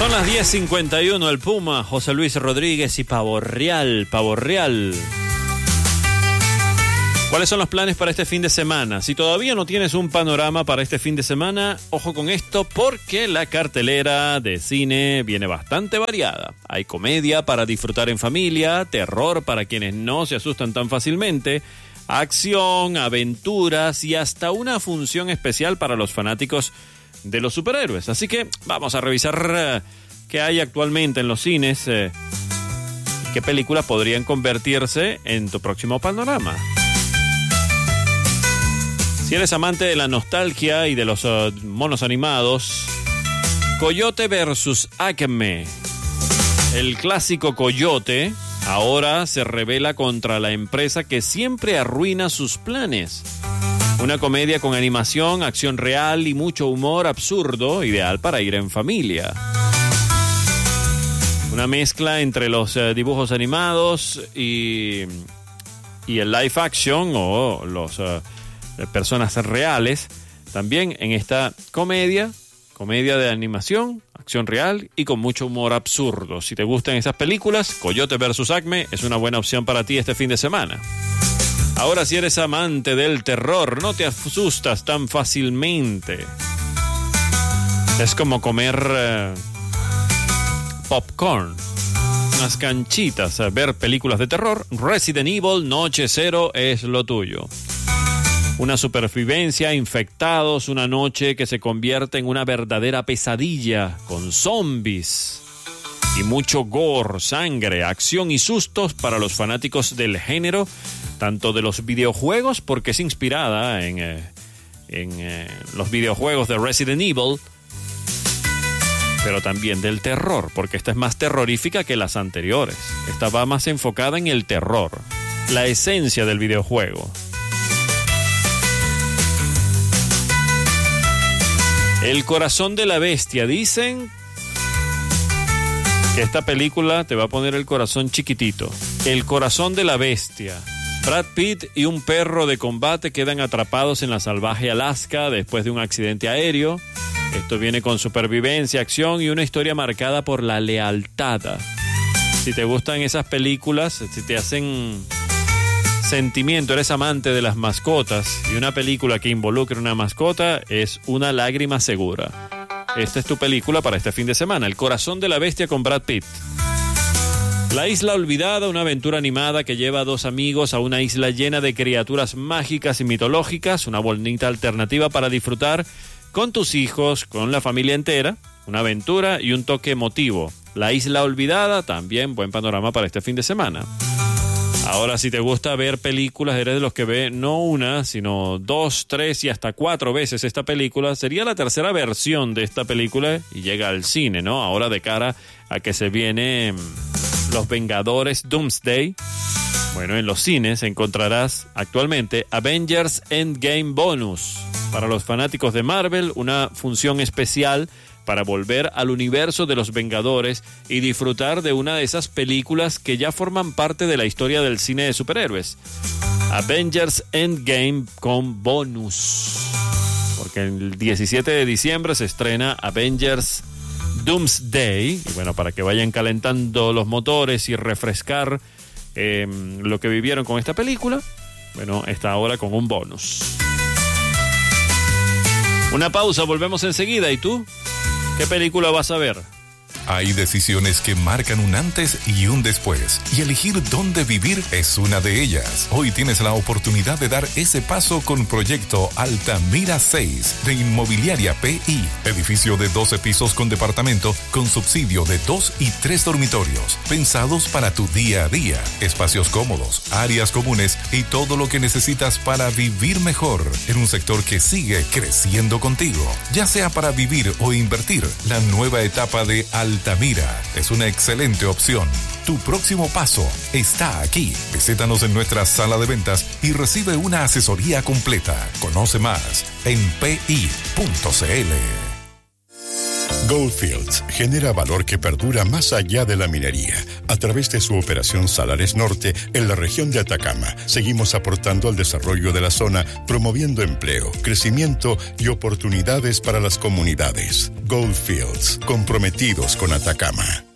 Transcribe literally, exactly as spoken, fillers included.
Son las diez cincuenta y uno, el Puma, José Luis Rodríguez y Pavo Real, Pavo Real. ¿Cuáles son los planes para este fin de semana? Si todavía no tienes un panorama para este fin de semana, ojo con esto porque la cartelera de cine viene bastante variada. Hay comedia para disfrutar en familia, terror para quienes no se asustan tan fácilmente, acción, aventuras y hasta una función especial para los fanáticos de los superhéroes. Así que vamos a revisar uh, qué hay actualmente en los cines uh, y qué películas podrían convertirse en tu próximo panorama. Si eres amante de la nostalgia y de los uh, monos animados, Coyote versus Acme. El clásico Coyote ahora se rebela contra la empresa que siempre arruina sus planes. Una comedia con animación, acción real y mucho humor absurdo, ideal para ir en familia. Una mezcla entre los uh, dibujos animados y, y el live action o los uh, personas reales. También en esta comedia, comedia de animación, acción real y con mucho humor absurdo. Si te gustan esas películas, Coyote versus Acme es una buena opción para ti este fin de semana. Ahora, si eres amante del terror, no te asustas tan fácilmente. Es como comer uh, popcorn, unas canchitas, uh, ver películas de terror. Resident Evil Noche Cero es lo tuyo. Una supervivencia, infectados, una noche que se convierte en una verdadera pesadilla con zombies y mucho gore, sangre, acción y sustos para los fanáticos del género, tanto de los videojuegos, porque es inspirada en, eh, en eh, los videojuegos de Resident Evil, pero también del terror, porque esta es más terrorífica que las anteriores. Esta va más enfocada en el terror, la esencia del videojuego. El corazón de la bestia. Dicen que esta película te va a poner el corazón chiquitito. El corazón de la bestia. Brad Pitt y un perro de combate quedan atrapados en la salvaje Alaska después de un accidente aéreo. Esto viene con supervivencia, acción y una historia marcada por la lealtad. Si te gustan esas películas, si te hacen sentimiento, eres amante de las mascotas y una película que involucre una mascota, es una lágrima segura. Esta es tu película para este fin de semana, El corazón de la bestia con Brad Pitt. La isla olvidada, una aventura animada que lleva a dos amigos a una isla llena de criaturas mágicas y mitológicas, una bonita alternativa para disfrutar con tus hijos, con la familia entera, una aventura y un toque emotivo. La isla olvidada, también buen panorama para este fin de semana. Ahora, si te gusta ver películas, eres de los que ve no una, sino dos, tres y hasta cuatro veces esta película, sería la tercera versión de esta película y llega al cine, ¿no? Ahora de cara a que se vienen Los Vengadores Doomsday. Bueno, en los cines encontrarás actualmente Avengers Endgame Bonus. Para los fanáticos de Marvel, una función especial para volver al universo de los Vengadores y disfrutar de una de esas películas que ya forman parte de la historia del cine de superhéroes. Avengers Endgame con bonus. Porque el diecisiete de diciembre se estrena Avengers Doomsday. Y bueno, para que vayan calentando los motores y refrescar eh, lo que vivieron con esta película, bueno, está ahora con un bonus. Una pausa, volvemos enseguida. ¿Y tú? ¿Qué película vas a ver? Hay decisiones que marcan un antes y un después, y elegir dónde vivir es una de ellas. Hoy tienes la oportunidad de dar ese paso con Proyecto Altamira seis de Inmobiliaria P I. Edificio de doce pisos con departamento, con subsidio de dos y tres dormitorios, pensados para tu día a día. Espacios cómodos, áreas comunes y todo lo que necesitas para vivir mejor en un sector que sigue creciendo contigo. Ya sea para vivir o invertir, la nueva etapa de Altamira Altamira es una excelente opción. Tu próximo paso está aquí. Visítanos en nuestra sala de ventas y recibe una asesoría completa. Conoce más en p i punto c l. Goldfields genera valor que perdura más allá de la minería. A través de su operación Salares Norte en la región de Atacama, seguimos aportando al desarrollo de la zona, promoviendo empleo, crecimiento y oportunidades para las comunidades. Goldfields, comprometidos con Atacama.